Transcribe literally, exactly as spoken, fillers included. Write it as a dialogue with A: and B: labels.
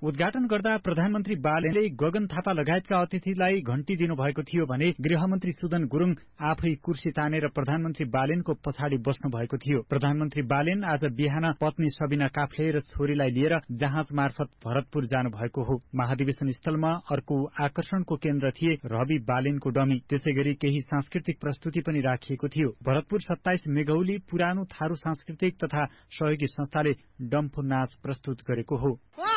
A: उद्घाटन गर्दा प्रधानमन्त्री बालनले गगन थापा लगायतका अतिथिलाई घण्टी दिनुभएको थियो भने गृहमन्त्री सुदन गुरुङ आफै कुर्सी तानेर प्रधानमन्त्री बालेनको पछाडि बस्नु भएको थियो। प्रधानमन्त्री बालेन आज बिहान पत्नी सबिना काफ्ले र छोरीलाई लिएर जहाज मार्फत भरतपुर जानु भएको हो। महाधिवेशन स्थलमा अर्को आकर्षणको केन्द्र थिए रवि बालेनको डमी। त्यसैगरी केही सांस्कृतिक प्रस्तुति पनि राखिएको थियो। भरतपुर सत्ताइस मेघौली पुरानो थारू सांस्कृतिक तथा सहयोगी संस्थाले डम्फु नाच प्रस्तुत गरेको हो।